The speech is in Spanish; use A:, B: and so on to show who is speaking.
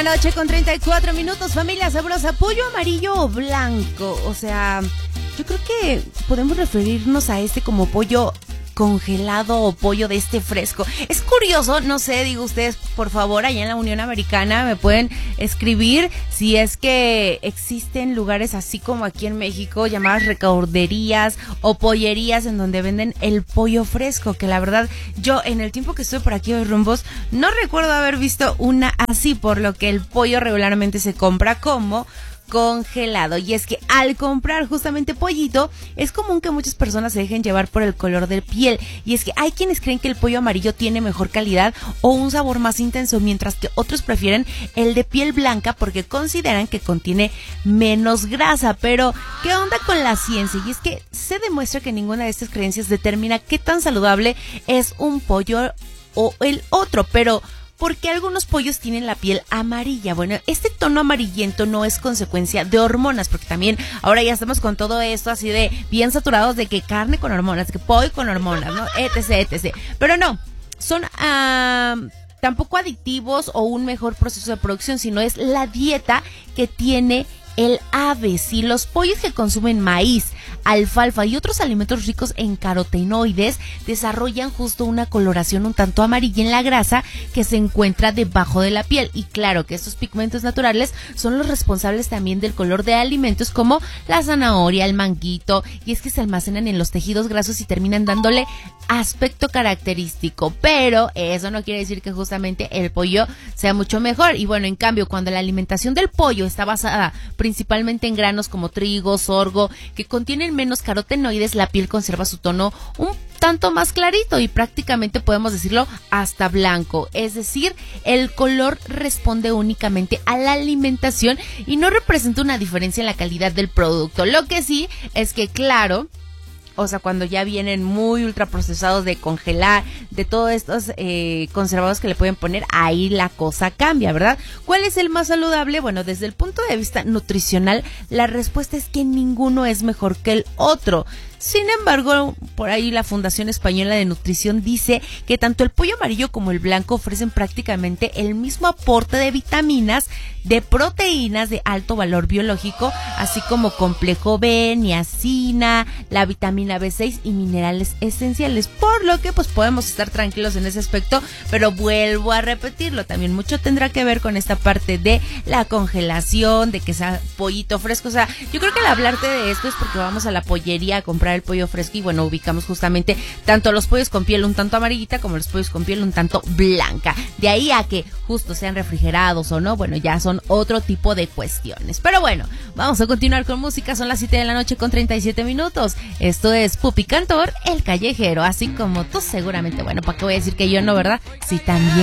A: la noche con 34 minutos, familia sabrosa, pollo amarillo o blanco. O sea, yo creo que podemos referirnos a este como pollo congelado o pollo de este fresco. Es curioso, no sé, digo ustedes, por favor, allá en la Unión Americana me pueden escribir si es que existen lugares así como aquí en México, llamadas recauderías o pollerías en donde venden el pollo fresco, que la verdad yo en el tiempo que estuve por aquí de rumbos no recuerdo haber visto una así, por lo que el pollo regularmente se compra como congelado. Y es que al comprar justamente pollito, es común que muchas personas se dejen llevar por el color de piel. Y es que hay quienes creen que el pollo amarillo tiene mejor calidad o un sabor más intenso, mientras que otros prefieren el de piel blanca porque consideran que contiene menos grasa. Pero, ¿qué onda con la ciencia? Y es que se demuestra que ninguna de estas creencias determina qué tan saludable es un pollo o el otro. Pero, ¿por qué algunos pollos tienen la piel amarilla? Bueno, este tono amarillento no es consecuencia de hormonas, porque también ahora ya estamos con todo esto así de bien saturados de que carne con hormonas, que pollo con hormonas, ¿no? Etc, etc. Pero no, son tampoco adictivos o un mejor proceso de producción, sino es la dieta que tiene el ave. Si los pollos que consumen maíz, alfalfa y otros alimentos ricos en carotenoides desarrollan justo una coloración un tanto amarilla en la grasa que se encuentra debajo de la piel. Y claro que estos pigmentos naturales son los responsables también del color de alimentos como la zanahoria, el manguito, y es que se almacenan en los tejidos grasos y terminan dándole aspecto característico. Pero eso no quiere decir que justamente el pollo sea mucho mejor. Y bueno, en cambio, cuando la alimentación del pollo está basada principalmente en granos como trigo, sorgo, que contienen menos carotenoides, la piel conserva su tono un tanto más clarito y prácticamente podemos decirlo hasta blanco. Es decir, el color responde únicamente a la alimentación y no representa una diferencia en la calidad del producto. Lo que sí es que, claro, o sea, cuando ya vienen muy ultraprocesados de congelar, de todos estos conservados que le pueden poner, ahí la cosa cambia, ¿verdad? ¿Cuál es el más saludable? Bueno, desde el punto de vista nutricional, la respuesta es que ninguno es mejor que el otro. Sin embargo, por ahí la Fundación Española de Nutrición dice que tanto el pollo amarillo como el blanco ofrecen prácticamente el mismo aporte de vitaminas, de proteínas de alto valor biológico, así como complejo B, niacina, la vitamina B6 y minerales esenciales, por lo que pues podemos estar tranquilos en ese aspecto. Pero vuelvo a repetirlo, también mucho tendrá que ver con esta parte de la congelación, de que sea pollito fresco. O sea, yo creo que al hablarte de esto es porque vamos a la pollería a comprar el pollo fresco y bueno, ubicamos justamente tanto los pollos con piel un tanto amarillita como los pollos con piel un tanto blanca. De ahí a que justo sean refrigerados o no, bueno, ya son otro tipo de cuestiones. Pero bueno, vamos a continuar con música. Son las 7 de la noche con 37 minutos. Esto es Pupi Cantor, el callejero, así como tú seguramente. Bueno, ¿para qué voy a decir que yo no, verdad? Sí, también.